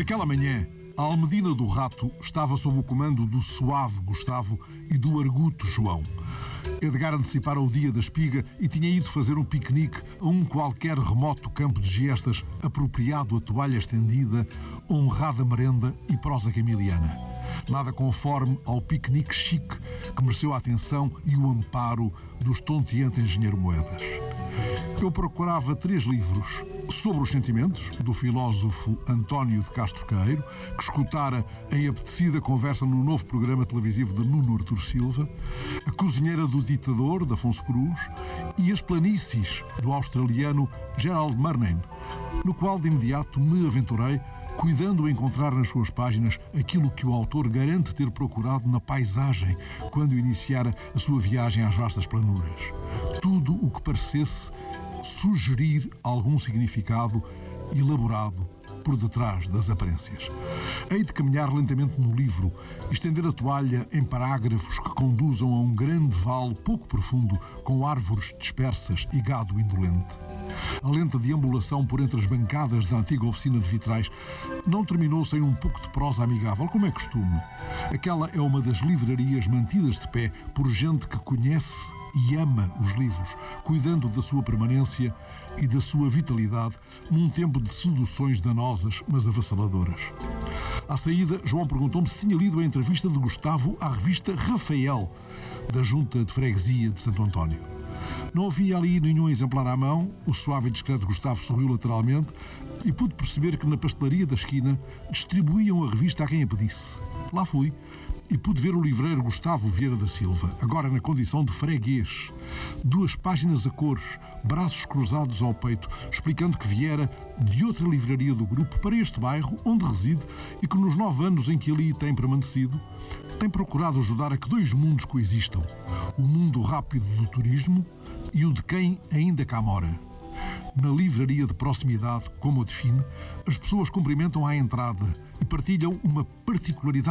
Naquela manhã, a Almedina do Rato estava sob o comando do suave Gustavo e do arguto João. Edgar antecipara o dia da espiga e tinha ido fazer um piquenique a um qualquer remoto campo de giestas, apropriado a toalha estendida, honrada merenda e prosa camiliana. Nada conforme ao piquenique chique que mereceu a atenção e o amparo do estonteante engenheiro Moedas. Eu procurava 3 livros sobre os sentimentos, do filósofo António de Castro Queiro, que escutara em apetecida conversa no novo programa televisivo de Nuno Artur Silva, A Cozinheira do Ditador, de Afonso Cruz, e As Planícies, do australiano Gerald Murnane, no qual de imediato me aventurei, cuidando encontrar nas suas páginas aquilo que o autor garante ter procurado na paisagem quando iniciara a sua viagem às vastas planuras. Tudo o que parecesse sugerir algum significado elaborado por detrás das aparências. Hei de caminhar lentamente no livro, estender a toalha em parágrafos que conduzam a um grande vale pouco profundo, com árvores dispersas e gado indolente. A lenta deambulação por entre as bancadas da antiga oficina de vitrais não terminou sem um pouco de prosa amigável, como é costume. Aquela é uma das livrarias mantidas de pé por gente que conhece e ama os livros, cuidando da sua permanência e da sua vitalidade num tempo de seduções danosas, mas avassaladoras. À saída, João perguntou-me se tinha lido a entrevista de Gustavo à revista Rafael, da Junta de Freguesia de Santo António. Não havia ali nenhum exemplar à mão, o suave e discreto Gustavo sorriu lateralmente e pude perceber que na pastelaria da esquina distribuíam a revista a quem a pedisse. Lá fui e pude ver o livreiro Gustavo Vieira da Silva, agora na condição de freguês. 2 páginas a cores, braços cruzados ao peito, explicando que viera de outra livraria do grupo para este bairro, onde reside, e que nos 9 anos em que ali tem permanecido, tem procurado ajudar a que 2 mundos coexistam. O mundo rápido do turismo e o de quem ainda cá mora. Na livraria de proximidade, como o define, as pessoas cumprimentam à entrada e partilham uma particularidade